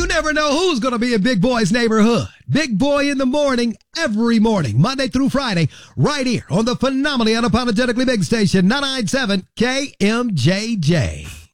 You never know who's going to be in Big Boy's neighborhood. Big Boy in the morning, every morning, Monday through Friday, right here on the phenomenally unapologetically big station, 997 KMJJ.